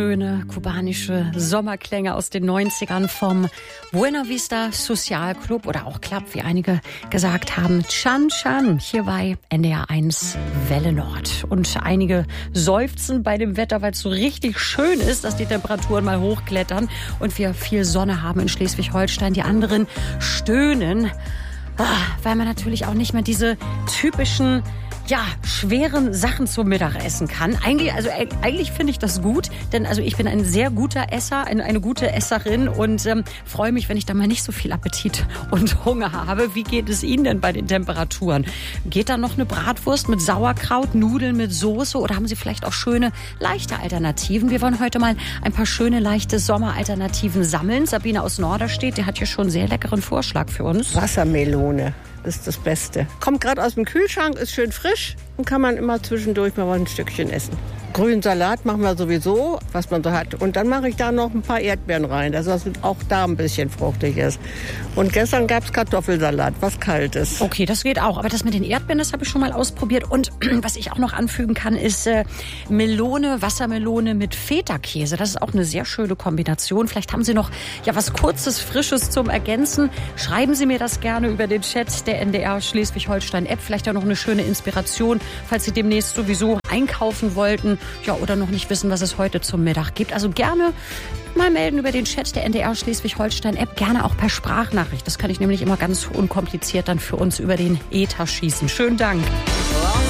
schöne kubanische Sommerklänge aus den 90ern vom Buena Vista Social Club oder auch Club, wie einige gesagt haben. Chan Chan, hier bei NDR 1 Welle Nord. Und einige seufzen bei dem Wetter, weil es so richtig schön ist, dass die Temperaturen mal hochklettern und wir viel Sonne haben in Schleswig-Holstein. Die anderen stöhnen, weil man natürlich auch nicht mehr diese typischen schweren Sachen zum Mittag essen kann. Eigentlich finde ich das gut, denn ich bin ein sehr guter Esser, eine gute Esserin und freue mich, wenn ich da mal nicht so viel Appetit und Hunger habe. Wie geht es Ihnen denn bei den Temperaturen? Geht da noch eine Bratwurst mit Sauerkraut, Nudeln mit Soße oder haben Sie vielleicht auch schöne, leichte Alternativen? Wir wollen heute mal ein paar schöne, leichte Sommeralternativen sammeln. Sabine aus Norderstedt, die hat hier schon einen sehr leckeren Vorschlag für uns. Wassermelone. Das ist das Beste. Kommt gerade aus dem Kühlschrank, ist schön frisch und kann man immer zwischendurch mal ein Stückchen essen. Grünen Salat machen wir sowieso, was man so hat. Und dann mache ich da noch ein paar Erdbeeren rein, dass das auch da ein bisschen fruchtig ist. Und gestern gab es Kartoffelsalat, was Kaltes. Okay, das geht auch. Aber das mit den Erdbeeren, das habe ich schon mal ausprobiert. Und was ich auch noch anfügen kann, ist Wassermelone mit Feta-Käse. Das ist auch eine sehr schöne Kombination. Vielleicht haben Sie noch was Kurzes, Frisches zum Ergänzen. Schreiben Sie mir das gerne über den Chat der NDR Schleswig-Holstein-App. Vielleicht auch noch eine schöne Inspiration, falls Sie demnächst sowieso einkaufen wollten. Oder noch nicht wissen, was es heute zum Mittag gibt. Also gerne mal melden über den Chat der NDR Schleswig-Holstein-App. Gerne auch per Sprachnachricht. Das kann ich nämlich immer ganz unkompliziert dann für uns über den Äther schießen. Schönen Dank.